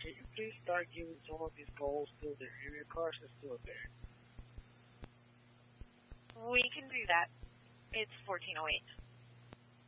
can you please start giving some of these calls to the area cars still there? We can do that. It's 1408.